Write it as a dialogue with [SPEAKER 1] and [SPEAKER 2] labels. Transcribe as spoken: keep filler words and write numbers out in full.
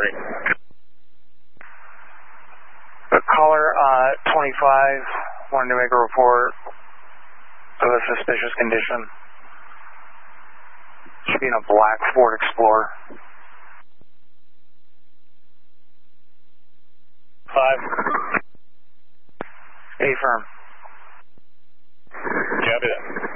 [SPEAKER 1] party.
[SPEAKER 2] The caller, uh, twenty-five, wanted to make a report of a suspicious condition. Should be in a black Ford Explorer.
[SPEAKER 1] Five.
[SPEAKER 2] A firm.
[SPEAKER 1] Copy that.